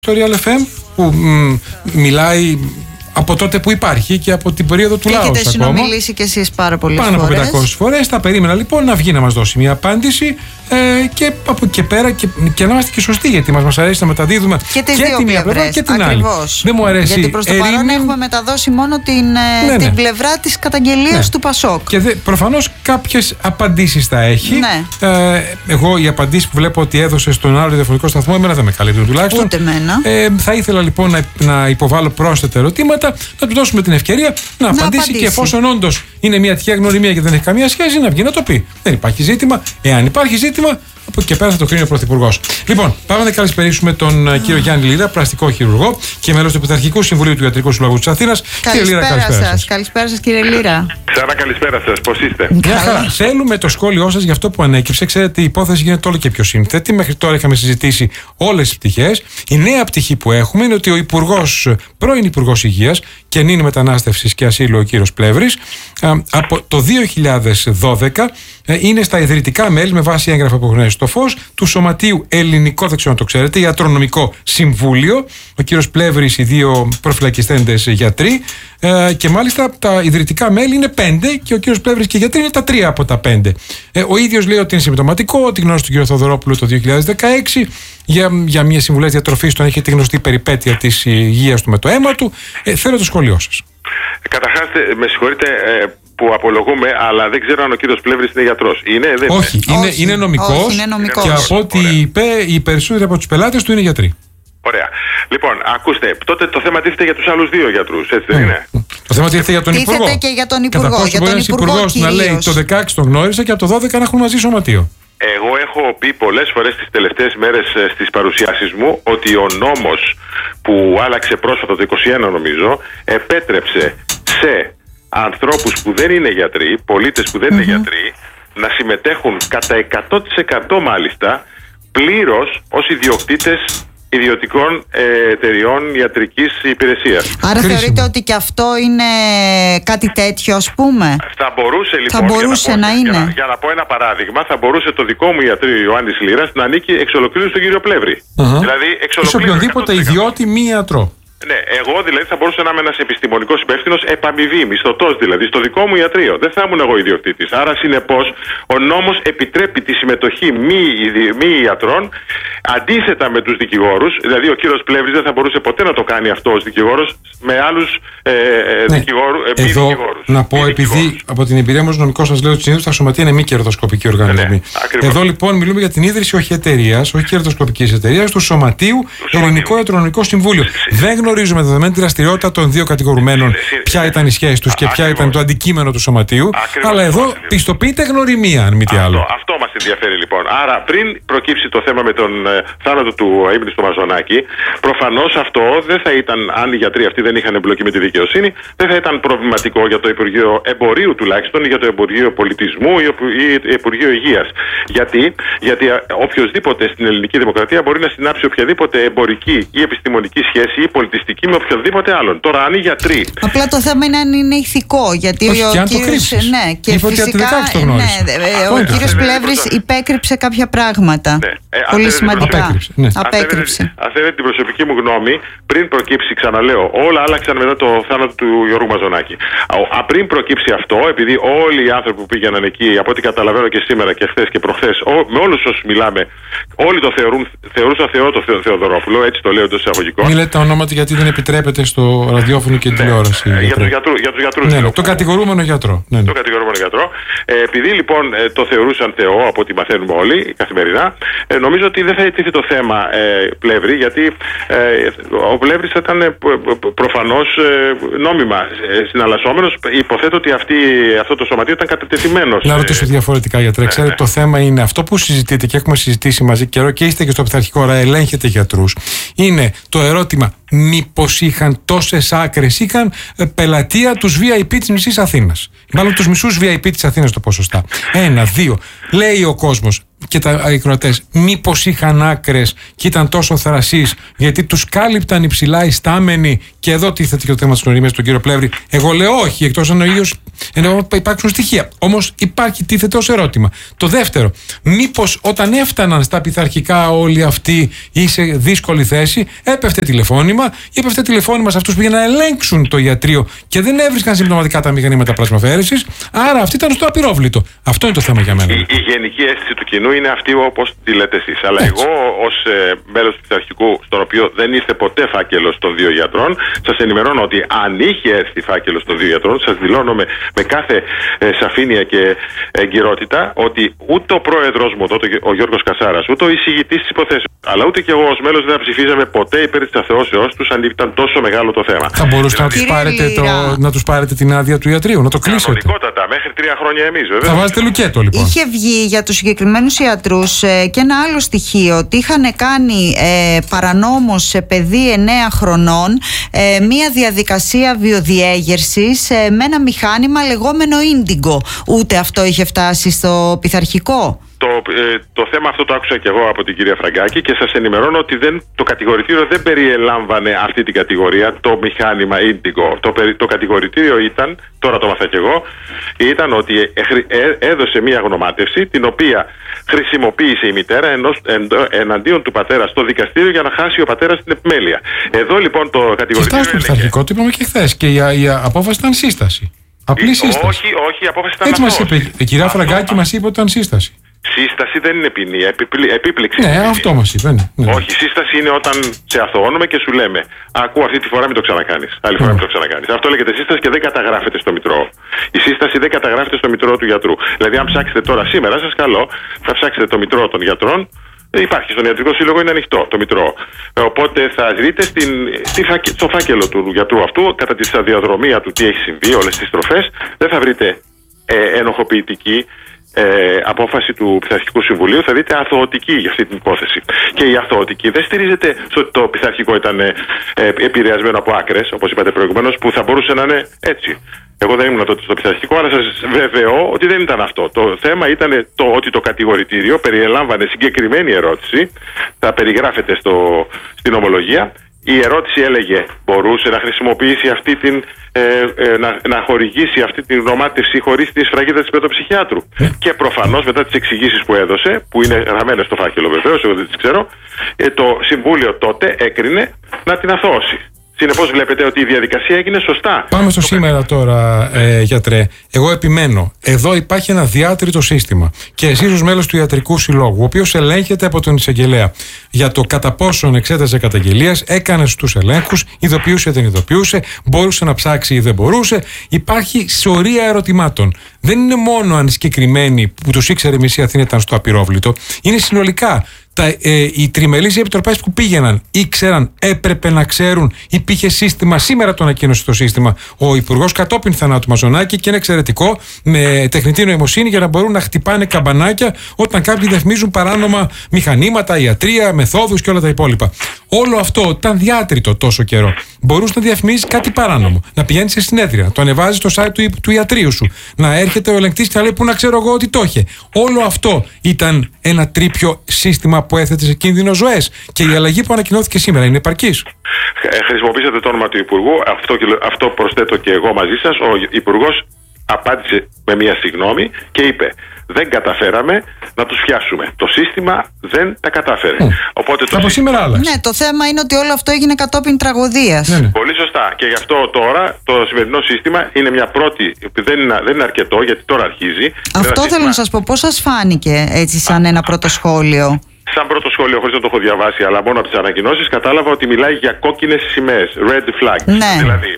Το Real FM που μιλάει από τότε που υπάρχει και από την περίοδο του λαού. Έχετε συνομιλήσει κι εσείς πάρα πολλές φορές. Πάνω από 500 φορές. Θα περίμενα λοιπόν να βγει να μας δώσει μια απάντηση και από εκεί πέρα και να είμαστε και σωστοί, γιατί μας αρέσει να μεταδίδουμε και τη μία πλευρά και την ακριβώς. άλλη. Δεν μου αρέσει. Γιατί προς το παρόν έχουμε μεταδώσει μόνο την πλευρά της καταγγελίας του Πασόκ. Και προφανώς κάποιες απαντήσεις θα έχει. Ναι. Εγώ οι απαντήσεις που βλέπω ότι έδωσε στον άλλο ραδιοφωνικό σταθμό, εμένα δεν με καλύπτουν τουλάχιστον. Ούτε εμένα. Θα ήθελα λοιπόν να υποβάλω πρόσθετα ερωτήματα, να του δώσουμε την ευκαιρία να απαντήσει και εφόσον όντως είναι μια τυχαία γνωριμία και δεν έχει καμία σχέση, να βγει να το πει. Δεν υπάρχει ζήτημα. Εάν υπάρχει ζήτημα, από εκεί και πέρα θα το κρίνει ο Πρωθυπουργός. Λοιπόν, πάμε να καλησπερίσουμε τον κύριο Γιάννη Λύρα, πλαστικό χειρουργό και μέλος του Πειθαρχικού Συμβουλίου του Ιατρικού Συλλόγου της Αθήνας. Κύριε Λύρα, καλησπέρα σας. Καλησπέρα σας, κύριε Λύρα. Ξανά καλησπέρα σας, πώς είστε? Μια χαρά. Θέλουμε το σχόλιο σας για αυτό που ανέκυψε. Ξέρετε, η υπόθεση γίνεται όλο και πιο σύνθετη. Μέχρι τώρα είχαμε συζητήσει όλες τις πτυχές. Η νέα πτυχή που έχουμε είναι ότι ο πρώην Υπουργός Υγείας και νυν Μετανάστευσης και Ασύλου, ο κύριος Πλεύρης, από το 2012 είναι στα ιδρυτικά μέλη, με βάση έγγραφα που γνωρίζει στο φως, του Σωματείου Ελληνικό, δεν ξέρω αν το ξέρετε, Ιατρονομικό Συμβούλιο. Ο κύριος Πλεύρης, οι δύο προφυλακιστέντες γιατροί, και μάλιστα τα ιδρυτικά μέλη είναι 5 και ο κύριος Πλεύρης και οι γιατροί είναι τα 3 από τα 5. Ο ίδιος λέει ότι είναι συμπτωματικό, ότι γνώρισε τον κύριο Θοδωρόπουλο το 2016 για μια συμβουλές διατροφής, τον έχει τη γνωστή περιπέτεια της υγείας του με το αίμα του. Θέλω το σχόλιο σας. Καταρχάς, με συγχωρείτε που απολογούμε, αλλά δεν ξέρω αν ο κύριος Πλεύρης είναι γιατρός. Δεν όχι, είναι νομικός, και από ό,τι είπε, οι περισσότεροι από τους πελάτες του είναι γιατροί. Ωραία. Λοιπόν, ακούστε, τότε το θέμα τίθεται για τους άλλους δύο γιατρούς, έτσι δεν είναι? Το θέμα τίθεται για τον Υπουργό. Τίθεται και για τον Υπουργό. Κατά πόσο μπορεί ένας Υπουργός να λέει το 16 τον γνώρισε και από το 12 να έχουν μαζί σωματείο. Εγώ έχω πει πολλές φορές τις τελευταίες μέρες στις παρουσιάσεις μου ότι ο νόμος που άλλαξε πρόσφατα το 21 νομίζω επέτρεψε σε ανθρώπους που δεν είναι γιατροί, πολίτες που δεν είναι γιατροί, να συμμετέχουν κατά 100% μάλιστα πλήρως ως ιδιοκτήτες ιδιωτικών εταιριών ιατρικής υπηρεσίας. Άρα θεωρείτε ότι και αυτό είναι κάτι τέτοιο, ας πούμε? Θα μπορούσε λοιπόν, θα μπορούσε να είναι. Για να πω ένα παράδειγμα, θα μπορούσε το δικό μου ιατρή Ιωάννης Λύρας να ανήκει εξ ολοκλήρου στον κύριο Πλεύρη. Δηλαδή εξ ολοκλήρου. Σε οποιονδήποτε ιδιώτη μη ιατρό. Ναι, εγώ δηλαδή θα μπορούσα να είμαι ένας επιστημονικός υπεύθυνος επαμοιβή, μισθωτός δηλαδή, στο δικό μου ιατρείο. Δεν θα ήμουν εγώ ιδιοκτήτης. Άρα συνεπώς ο νόμος επιτρέπει τη συμμετοχή μη ιατρών αντίθετα με τους δικηγόρους. Δηλαδή ο κύριος Πλεύρης δεν θα μπορούσε ποτέ να το κάνει αυτό ως δικηγόρος με άλλους δικηγόρους. Να πω, επειδή από την εμπειρία μου ως νομικός σας λέω ότι συνήθως τα σωματεία είναι μη κερδοσκοπικοί οργανισμοί. Εδώ λοιπόν μιλούμε για την ίδρυση όχι εταιρείας, όχι κερδοσκοπικής εταιρείας, του Σωματείου Ελληνικό Ιατρονομικό Συμβούλιο. Δεν γνωρίζουμε δεδομένη τη δραστηριότητα των δύο κατηγορουμένων ποια ήταν η σχέση τους και ποια ήταν το αντικείμενο του σωματείου. Αλλά εδώ πιστοποιείται γνωριμία, αν μη τι άλλο. Αυτό μας ενδιαφέρει λοιπόν. Άρα, πριν προκύψει το θέμα με τον θάνατο του αείμνηστου στο Μαζονάκη, προφανώς αυτό δεν θα ήταν, αν οι γιατροί αυτοί δεν είχαν εμπλοκή με τη δικαιοσύνη, δεν θα ήταν προβληματικό για το Υπουργείο Εμπορίου τουλάχιστον, ή για το Υπουργείο Πολιτισμού ή Υπουργείο Υγείας. Γιατί οποιοδήποτε στην ελληνική δημοκρατία μπορεί να συνάψει οποιαδήποτε εμπορική ή επιστημονική σχέση ή πολιτιστική με οποιοδήποτε άλλον. Τώρα, αν οι γιατροί. Απλά το θέμα είναι αν είναι ηθικό. Γιατί όχι, ο κύριος. Ναι, και φυσικά. Ο κύριος Πλεύρης υπέκρυψε κάποια πράγματα. Πολύ σημαντικά. Απέκρυψε. Αν θέλετε την προσωπική μου γνώμη, πριν προκύψει, ξαναλέω, όλα άλλαξαν μετά το θάνατο του Γιώργου Μαζονάκη. Πριν προκύψει αυτό, επειδή όλοι οι άνθρωποι που πήγαιναν εκεί, από ό,τι καταλαβαίνω και σήμερα και χθες και προχθές, με όλους όσους μιλάμε, όλοι το θεωρούσαν Θεό το Θεοδωρόπουλο, έτσι το λέω εντός εισαγωγικών. Μην λέτε τα ονόματα γιατί δεν επιτρέπεται στο ραδιόφωνο και την τηλεόραση. Για τους γιατρούς. Ναι, τον κατηγορούμενο γιατρό. Τον κατηγορούμενο γιατρό. Επειδή λοιπόν το θεωρούσαν Θεό, από ό,τι μαθαίνουμε όλοι καθημερινά, νομίζω ότι δεν θα ετήθη το θέμα Πλεύρη, γιατί ο Πλεύρης ήταν προφανώς νόμιμα συναλλασσόμενος. Υποθέτω ότι αυτό το σωματείο ήταν κατατεθειμένος. Να ρωτήσω διαφορετικά, γιατρέ. Ξέρετε, το θέμα είναι αυτό που συζητείτε και έχουμε συζητήσει μαζί καιρό και είστε και στο Πειθαρχικό, άρα ελέγχετε γιατρούς. Είναι το ερώτημα, μήπως είχαν τόσες άκρες, είχαν πελατεία τους VIP της μισής Αθήνας. Μάλλον τους μισούς VIP της Αθήνας το ποσοστά. 1, 2. Λέει ο κόσμος, και τα ακροατές, μήπως είχαν άκρες και ήταν τόσο θρασείς, γιατί τους κάλυπταν υψηλά οι στάμενοι? Και εδώ τίθεται και το θέμα της γνωριμίας του κύριο Πλεύρη. Εγώ λέω όχι, εκτός αν ο ίδιος υπάρξουν στοιχεία. Όμως υπάρχει, τίθεται ως ερώτημα. Το δεύτερο, μήπως όταν έφταναν στα πειθαρχικά όλοι αυτοί ή σε δύσκολη θέση, έπεφτε τηλεφώνημα σε αυτούς που πήγαν να ελέγξουν το ιατρείο και δεν έβρισκαν συμπτωματικά τα μηχανήματα πλασμαφαίρεσης, άρα αυτή ήταν στο απειρόβλητο. Αυτό είναι το θέμα για μένα. Η γενική αίσθηση του κοινού είναι αυτή όπως τη λέτε εσείς. Αλλά εγώ ως μέλος του πειθαρχικού, στον οποίο δεν ήρθε ποτέ φάκελος των δύο γιατρών, σας ενημερώνω ότι αν είχε έρθει φάκελος των δύο γιατρών, σας δηλώνω με κάθε σαφήνεια και εγκυρότητα ότι ούτε ο πρόεδρος μου, ο Γιώργος Κασάρας, ούτε ο εισηγητής της υποθέσεως, αλλά ούτε και εγώ ως μέλος δεν θα ψηφίζαμε ποτέ υπέρ της αθεώσεώς τους αν ήταν τόσο μεγάλο το θέμα. Θα μπορούσατε να τους πάρετε την άδεια του ιατρείου, να το κλείσετε? Κανονικότατα, μέχρι 3 χρόνια εμείς, βέβαια. Θα βάζετε λουκέτο, λοιπόν. Είχε βγει για τους συγκεκριμένους ιατρούς και ένα άλλο στοιχείο, ότι είχαν κάνει παρανόμως σε παιδί 9 χρονών μία διαδικασία βιοδιέγερσης με ένα μηχάνημα λεγόμενο Indigo. Ούτε αυτό είχε φτάσει στο πειθαρχικό. Το θέμα αυτό το άκουσα και εγώ από την κυρία Φραγκάκη και σας ενημερώνω ότι το κατηγορητήριο δεν περιελάμβανε αυτή την κατηγορία, το μηχάνημα Indigo. Το κατηγορητήριο ήταν, τώρα το μάθα και εγώ, ήταν ότι έδωσε μια γνωμάτευση την οποία χρησιμοποίησε η μητέρα εναντίον του πατέρα στο δικαστήριο για να χάσει ο πατέρας την επιμέλεια. Εδώ λοιπόν το κατηγορητήριο. Κοιτάξτε το πειθαρχικό, το είπαμε και χθες, και η απόφαση ήταν σύσταση. Απλή σύσταση. Όχι, η απόφαση ήταν έτσι μας είπε. Η κυρία Φραγκάκη μας είπε ότι ήταν σύσταση. Σύσταση δεν είναι ποινή, επίπληξη. Ναι, αυτό μας είπε. Ναι. Όχι, σύσταση είναι όταν σε αθωώνουμε και σου λέμε ακούω αυτή τη φορά μην το ξανακάνεις. Άλλη φορά μην το ξανακάνεις. Αυτό λέγεται σύσταση και δεν καταγράφεται στο μητρό. Η σύσταση δεν καταγράφεται στο μητρό του γιατρού. Δηλαδή, αν ψάξετε τώρα σήμερα, σας καλώ, θα ψάξετε το μητρό των γιατρών. Υπάρχει στον Ιατρικό Σύλλογο, είναι ανοιχτό το μητρό. Οπότε θα δείτε στο φάκελο του γιατρού αυτού, κατά τη σταδιοδρομία του τι έχει συμβεί, όλες τις στροφές, δεν θα βρείτε ενοχοποιητική απόφαση του Πειθαρχικού Συμβουλίου, θα δείτε αθωωτική για αυτή την υπόθεση. Και η αθωωτική δεν στηρίζεται στο ότι το Πειθαρχικό ήταν επηρεασμένο από άκρες, όπως είπατε προηγουμένως, που θα μπορούσε να είναι έτσι. Εγώ δεν ήμουν τότε στο Πειθαρχικό, αλλά σας βεβαιώ ότι δεν ήταν αυτό. Το θέμα ήταν ότι το κατηγορητήριο περιελάμβανε συγκεκριμένη ερώτηση, θα περιγράφεται στην ομολογία. Η ερώτηση έλεγε, μπορούσε να χρησιμοποιήσει αυτή να χορηγήσει αυτή την γνωμάτευση χωρίς τη σφραγίδα της παιδοψυχιάτρου. Και προφανώς μετά τις εξηγήσεις που έδωσε, που είναι γραμμένες στο φάκελο βεβαίως, εγώ δεν τις ξέρω, το Συμβούλιο τότε έκρινε να την αθώσει. Συνεπώς βλέπετε ότι η διαδικασία έγινε σωστά. Πάμε στο σήμερα τώρα, γιατρέ. Εγώ επιμένω. Εδώ υπάρχει ένα διάτριτο σύστημα. Και εσείς ως μέλος του Ιατρικού Συλλόγου, ο οποίος ελέγχεται από τον εισαγγελέα για το κατά πόσον εξέτασε καταγγελίες, έκανε στους ελέγχους, ειδοποιούσε, δεν ειδοποιούσε, μπορούσε να ψάξει ή δεν μπορούσε. Υπάρχει σωρία ερωτημάτων. Δεν είναι μόνο αν συγκεκριμένοι που τους ήξερε μισή Αθήνα ήταν στο απειρόβλητο. Είναι συνολικά. Οι τριμελείς επιτροπές που πήγαιναν ήξεραν, έπρεπε να ξέρουν, υπήρχε σύστημα. Σήμερα το ανακοίνωσε το σύστημα ο Υπουργός κατόπιν θανάτου Μαζονάκη και είναι εξαιρετικό, με τεχνητή νοημοσύνη, για να μπορούν να χτυπάνε καμπανάκια όταν κάποιοι διαφημίζουν παράνομα μηχανήματα, ιατρία, μεθόδους και όλα τα υπόλοιπα. Όλο αυτό ήταν διάτριτο τόσο καιρό. Μπορούσε να διαφημίζει κάτι παράνομο, να πηγαίνει σε συνέδρια, να το ανεβάζει στο site του ιατρείου σου, να έρχεται ο ελεγκτής και να λέει πού να ξέρω εγώ ότι το είχε. Όλο αυτό ήταν ένα τρίπιο σύστημα που έθετε σε κίνδυνο ζωές. Και η αλλαγή που ανακοινώθηκε σήμερα είναι επαρκής. Χρησιμοποίησατε το όνομα του Υπουργού. Αυτό προσθέτω και εγώ μαζί σας. Ο Υπουργός απάντησε με μια συγγνώμη και είπε: δεν καταφέραμε να τους πιάσουμε. Το σύστημα δεν τα κατάφερε. Οπότε από σήμερα άλλαξε. Ναι, το θέμα είναι ότι όλο αυτό έγινε κατόπιν τραγωδίας. Ναι. Πολύ σωστά. Και γι' αυτό τώρα το σημερινό σύστημα είναι μια πρώτη. Δεν είναι αρκετό, γιατί τώρα αρχίζει. Αυτό θέλω να σας πω. Πώς σας φάνηκε έτσι, σαν ένα πρώτο σχόλιο? Σαν πρώτο σχόλιο, χωρίς να το έχω διαβάσει, αλλά μόνο από τις ανακοινώσεις, κατάλαβα ότι μιλάει για κόκκινες σημαίες, red flags. Ναι. Δηλαδή,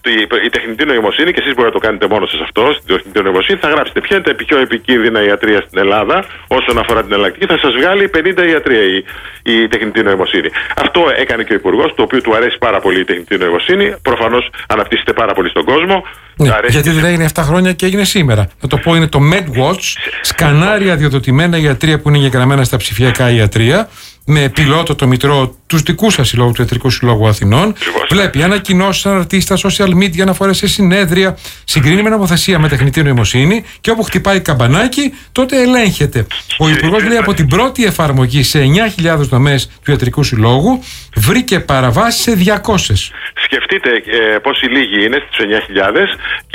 η τεχνητή νοημοσύνη, και εσείς μπορείτε να το κάνετε μόνο σας αυτό, στην τεχνητή νοημοσύνη, θα γράψετε ποια είναι τα πιο επικίνδυνα ιατρία στην Ελλάδα όσον αφορά την εναλλακτική, θα σας βγάλει 50 ιατρία η τεχνητή νοημοσύνη. Αυτό έκανε και ο Υπουργός, το οποίο του αρέσει πάρα πολύ η τεχνητή νοημοσύνη. Προφανώς αναπτύσσεται πάρα πολύ στον κόσμο. Ναι, γιατί δεν έγινε 7 χρόνια και έγινε σήμερα. Να το πω, είναι το MedWatch, σκανάρει αδειοδοτημένα ιατρία που είναι εγγεγραμμένα στα ψηφιακά ιατρία με πιλότο το μητρό τους δικούς σας συλλόγου, του Ιατρικού Συλλόγου Αθηνών. Βλέπει ανακοινώσεις, αναρτήσεις στα social media, αναφορές σε συνέδρια, συγκρίνει με νομοθεσία με τεχνητή νοημοσύνη και όπου χτυπάει καμπανάκι, τότε ελέγχεται. Ο Υπουργός λέει από την πρώτη εφαρμογή σε 9.000 δομές του Ιατρικού Συλλόγου βρήκε παραβάσεις σε 200. Σκεφτείτε πόσοι λίγοι είναι στις 9.000 και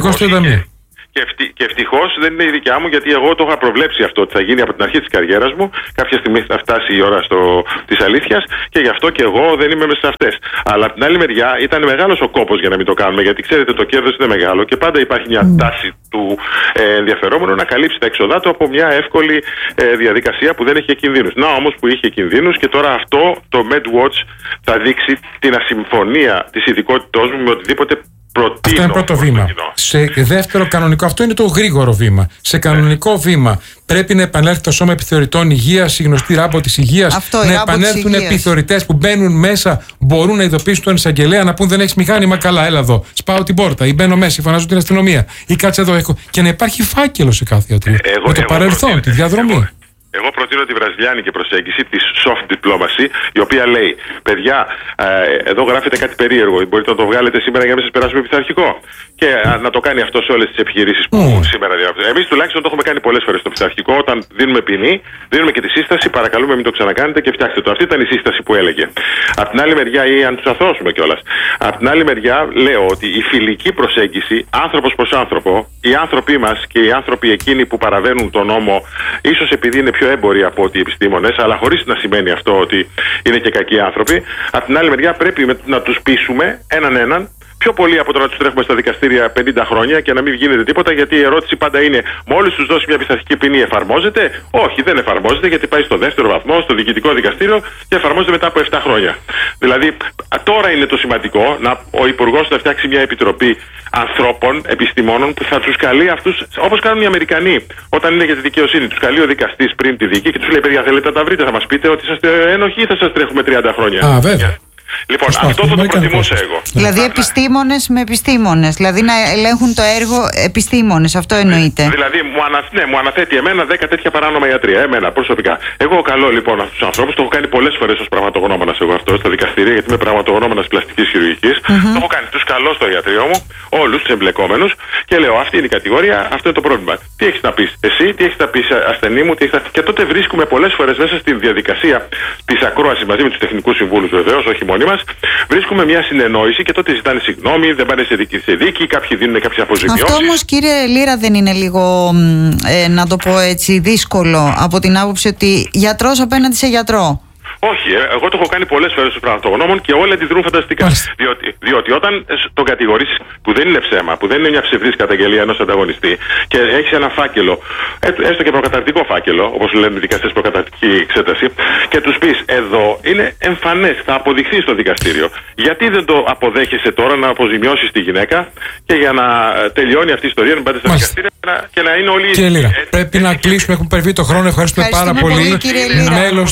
οι 200. Και ευτυχώς δεν είναι η δικιά μου, γιατί εγώ το είχα προβλέψει αυτό ότι θα γίνει από την αρχή της καριέρας μου. Κάποια στιγμή θα φτάσει η ώρα της αλήθειας και γι' αυτό και εγώ δεν είμαι μέσα σε αυτές. Αλλά από την άλλη μεριά ήταν μεγάλος ο κόπος για να μην το κάνουμε, γιατί ξέρετε το κέρδος είναι μεγάλο και πάντα υπάρχει μια τάση του ενδιαφερόμενου να καλύψει τα έξοδά του από μια εύκολη διαδικασία που δεν έχει κινδύνους. Να όμως που είχε κινδύνους και τώρα αυτό το MedWatch θα δείξει την ασυμφωνία της ειδικότητός μου με οτιδήποτε. Αυτό είναι πρώτο βήμα. Σε δεύτερο κανονικό, αυτό είναι το γρήγορο βήμα. Σε κανονικό βήμα πρέπει να επανέλθει το Σώμα Επιθεωρητών Υγείας, η γνωστή ράμπο της Υγείας. Να επανέλθουν επιθεωρητές που μπαίνουν μέσα, μπορούν να ειδοποιήσουν τον εισαγγελέα, να πούν δεν έχεις μηχάνημα, καλά, έλα εδώ. Σπάω την πόρτα, ή μπαίνω μέσα, φωνάζω την αστυνομία, ή κάτσε εδώ. Και να υπάρχει φάκελο σε κάθε ιατρείο. Με το παρελθόν, τη διαδρομή. Εγώ προτείνω τη βραζιλιάνικη προσέγγιση της soft diplomacy, η οποία λέει: παιδιά, εδώ γράφετε κάτι περίεργο. Μπορείτε να το βγάλετε σήμερα για να μην σας περάσουμε πειθαρχικό. Και να το κάνει αυτό σε όλες τις επιχειρήσεις που σήμερα διαφέρουν. Εμείς τουλάχιστον το έχουμε κάνει πολλές φορές στο πειθαρχικό. Όταν δίνουμε ποινή, δίνουμε και τη σύσταση. Παρακαλούμε, μην το ξανακάνετε και φτιάξτε το. Αυτή ήταν η σύσταση που έλεγε. Απ' την άλλη μεριά, ή αν τους αθώσουμε κιόλας. Απ' την άλλη μεριά, λέω ότι η φιλική προσέγγιση, άνθρωπος προς άνθρωπο, οι άνθρωποι μας και οι άνθρωποι εκείνοι που παραβαίνουν τον νόμο, ίσως επειδή είναι πιο έμποροι από ότι οι επιστήμονες, αλλά χωρίς να σημαίνει αυτό ότι είναι και κακοί άνθρωποι. Απ' την άλλη μεριά, πρέπει να τους πείσουμε έναν πιο πολύ από το να τους τρέχουμε στα δικαστήρια 50 χρόνια και να μην γίνεται τίποτα, γιατί η ερώτηση πάντα είναι: μόλις τους δώσει μια πειθαρχική ποινή, εφαρμόζεται? Όχι, δεν εφαρμόζεται, γιατί πάει στο δεύτερο βαθμό, στο διοικητικό δικαστήριο και εφαρμόζεται μετά από 7 χρόνια. Δηλαδή, τώρα είναι το σημαντικό ο Υπουργός να φτιάξει μια επιτροπή ανθρώπων, επιστημόνων, που θα τους καλεί αυτούς, όπως κάνουν οι Αμερικανοί όταν είναι για τη δικαιοσύνη. Τους καλεί ο δικαστής πριν τη δίκη και τους λέει: παιδιά, θέλετε να τα βρείτε, θα μας πείτε ότι είσαστε ένοχοι ή θα σας τρέχουμε 30 χρόνια. Βέβαια. Λοιπόν, αυτό θα το προτιμούσα εγώ. Δηλαδή επιστήμονες με επιστήμονες. Δηλαδή να ελέγχουν το έργο επιστήμονες. Αυτό εννοείται. Δηλαδή μου αναθέτει εμένα 10 τέτοια παράνομα ιατρία. Εμένα προσωπικά. Εγώ καλώ λοιπόν αυτούς τους ανθρώπους. Το έχω κάνει πολλές φορές ως πραγματογνώμονας εγώ αυτό στα δικαστήρια, γιατί είμαι πραγματογνώμονας πλαστικής χειρουργικής. Το έχω κάνει. Τους καλώ στο ιατρείο μου, όλους τους εμπλεκόμενους, και λέω: αυτή είναι η κατηγορία, αυτό είναι το πρόβλημα. Τι έχεις να πεις εσύ, τι έχεις να πεις ασθενή μου, Και τότε βρίσκουμε πολλές φορές μέσα στη διαδικασία της ακρόασης μαζί με τους τεχνικούς συμβούλους, βεβαίως, όχι μόνοι μας, βρίσκουμε μια συνεννόηση και τότε ζητάνε συγγνώμη, δεν πάνε σε δίκη, κάποιοι δίνουν κάποιες αποζημιώσεις. Αυτό όμως, κύριε Λίρα, δεν είναι λίγο, να το πω έτσι, δύσκολο από την άποψη ότι γιατρός απέναντι σε γιατρό? Όχι, εγώ το έχω κάνει πολλές φορές στους πραγματογνώμων και όλοι αντιδρούν φανταστικά. Διότι όταν τον κατηγορείς, που δεν είναι ψέμα, που δεν είναι μια ψευδής καταγγελία ενός ανταγωνιστή, και έχεις ένα φάκελο, έστω και προκαταρκτικό φάκελο, όπως λένε οι δικαστές, προκαταρκτική εξέταση, και τους πεις: εδώ είναι εμφανές, θα αποδειχθεί στο δικαστήριο. Γιατί δεν το αποδέχεσαι τώρα να αποζημιώσεις τη γυναίκα και για να τελειώνει αυτή η ιστορία, να πάτε στα δικαστήρια και να είναι όλοι. Κύριε Λίρα, πρέπει να κλείσουμε, έχουμε περβεί το χρόνο. Ευχαριστούμε πάρα πολύ. Μέλος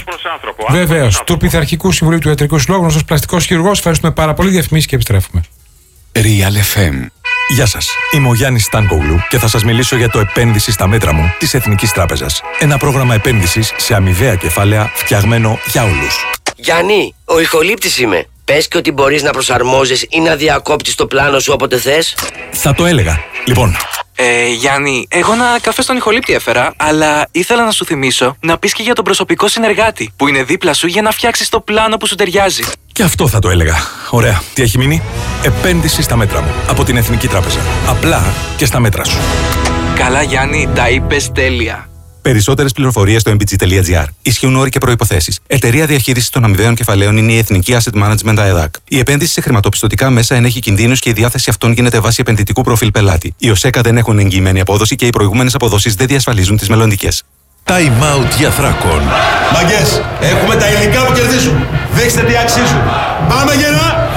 του Πειθαρχικού Συμβουλίου του Ιατρικού Συλλόγου, γνωστός πλαστικός χειρουργός. Ευχαριστούμε πάρα πολύ. Διαφημίσεις και επιστρέφουμε. Real FM. Γεια σας, είμαι ο Γιάννης Στάνκογλου και θα σας μιλήσω για το επένδυση στα μέτρα μου της Εθνικής Τράπεζας. Ένα πρόγραμμα επένδυσης σε αμοιβαία κεφάλαια φτιαγμένο για όλους. Γιάννη, ο ηχολήπτης είμαι. Πες και ότι μπορείς να προσαρμόζεις ή να διακόπτεις το πλάνο σου όποτε θες. Θα το έλεγα. Λοιπόν. Γιάννη, εγώ ένα καφέ στον ηχολήπτη έφερα, αλλά ήθελα να σου θυμίσω να πεις και για τον προσωπικό συνεργάτη που είναι δίπλα σου για να φτιάξεις το πλάνο που σου ταιριάζει. Και αυτό θα το έλεγα. Ωραία. Τι έχει μείνει? Επένδυση στα μέτρα μου από την Εθνική Τράπεζα. Απλά και στα μέτρα σου. Καλά, Γιάννη, τα είπες τέλεια. Περισσότερες πληροφορίες στο mbg.gr. Ισχύουν όροι και προϋποθέσεις. Εταιρεία διαχείρισης των αμοιβαίων κεφαλαίων είναι η Εθνική Asset Management ΑΕΔΑΚ. Η επένδυση σε χρηματοπιστωτικά μέσα ενέχει κινδύνους και η διάθεση αυτών γίνεται βάσει επενδυτικού προφίλ πελάτη. Οι ΟΣΕΚΑ δεν έχουν εγγυημένη απόδοση και οι προηγούμενες αποδόσεις δεν διασφαλίζουν τις μελλοντικές. Time out για Θράκον. Μαγκές, έχουμε τα υλικά που κερδίζουν. Δείξτε τι αξίζουν. Πάμε γερά!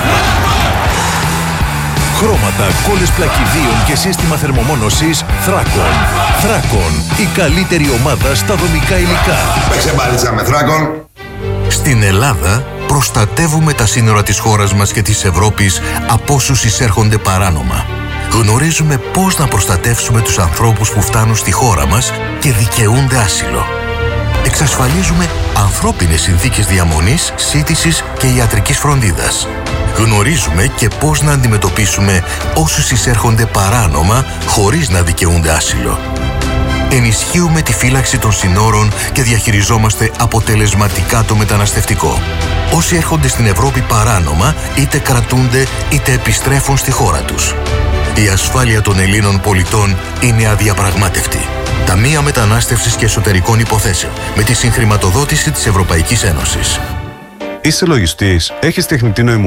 Χρώματα, κόλλες πλακιδίων και σύστημα θερμομόνωσης Θράκον. Θράκον, η καλύτερη ομάδα στα δομικά υλικά. Παίξε μπάλιτσα με Θράκον. Στην Ελλάδα προστατεύουμε τα σύνορα της χώρας μας και της Ευρώπης από όσους εισέρχονται παράνομα. Γνωρίζουμε πώς να προστατεύσουμε τους ανθρώπους που φτάνουν στη χώρα μας και δικαιούνται άσυλο. εξασφαλίζουμε ανθρώπινες συνθήκες διαμονής, σύντησης και ιατρικής φροντίδας. Γνωρίζουμε και πώς να αντιμετωπίσουμε όσους εισέρχονται παράνομα χωρίς να δικαιούνται άσυλο. Ενισχύουμε τη φύλαξη των συνόρων και διαχειριζόμαστε αποτελεσματικά το μεταναστευτικό. Όσοι έρχονται στην Ευρώπη παράνομα, είτε κρατούνται είτε επιστρέφουν στη χώρα τους. Η ασφάλεια των Ελλήνων πολιτών είναι αδιαπραγμάτευτη. Ταμεία Μετανάστευσης και Εσωτερικών Υποθέσεων, με τη συγχρηματοδότηση της Ευρωπαϊκής Ένωσης. Είσαι λογιστής, έχεις τεχνητή νοημοσύνη.